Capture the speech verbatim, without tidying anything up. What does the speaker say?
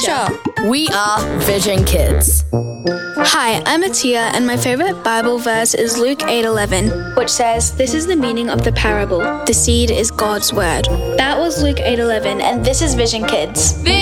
future. We are Vision Kids. Hi, I'm Atia, and my favorite Bible verse is Luke eight eleven, which says, "This is the meaning of the parable. The seed is God's word." That was Luke eight eleven, and this is Vision Kids.